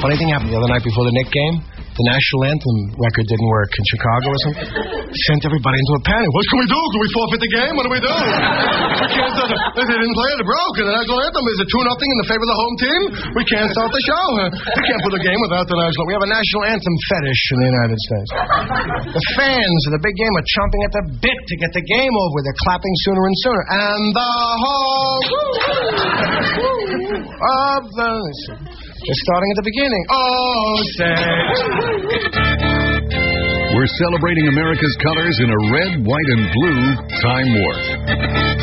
funny thing happened the other night before the Knicks game. The national anthem record didn't work in Chicago or something. Sent everybody into a panic. What can we do? Can we forfeit the game? What do we do? We can't start they didn't play it. It broke. And the national anthem is a 2-0 in the favor of the home team. We can't start the show. We can't put the game without the national. We have a national anthem fetish in the United States. The fans of the big game are chomping at the bit to get the game over. They're clapping sooner and sooner. And the whole of the... They're starting at the beginning. Oh, say. We're celebrating America's colors in a red, white, and blue Time Warp.